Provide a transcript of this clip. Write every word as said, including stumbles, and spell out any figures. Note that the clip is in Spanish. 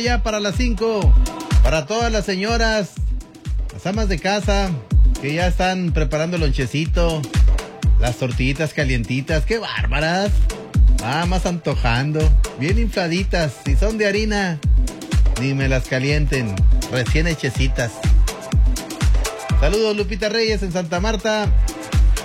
Ya para las cinco, para todas las señoras, las amas de casa, que ya están preparando el lonchecito, las tortillitas calientitas, qué bárbaras. Ah, más antojando, bien infladitas, si son de harina, ni me las calienten, recién hechecitas. Saludos Lupita Reyes en Santa Marta.